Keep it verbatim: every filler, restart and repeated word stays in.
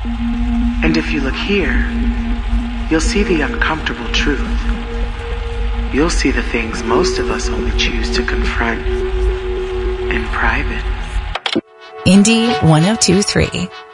And if you look here, you'll see the uncomfortable truth. You'll see the things most of us only choose to confront in private. Indie one oh two three.